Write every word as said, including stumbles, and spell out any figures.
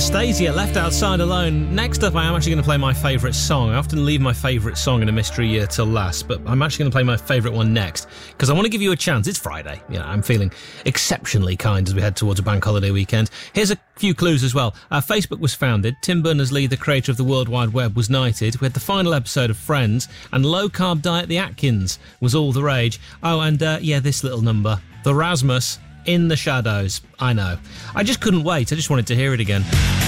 Anastasia, Left Outside Alone. Next up, I am actually going to play my favourite song. I often leave my favourite song in a mystery year till last, but I'm actually going to play my favourite one next, because I want to give you a chance. It's Friday. You know, I'm feeling exceptionally kind as we head towards a bank holiday weekend. Here's a few clues as well. Uh, Facebook was founded. Tim Berners-Lee, the creator of the World Wide Web, was knighted. We had the final episode of Friends, and low-carb diet the Atkins was all the rage. Oh, and uh, yeah, this little number. The Rasmus, In the Shadows. I know. I just couldn't wait. I just wanted to hear it again.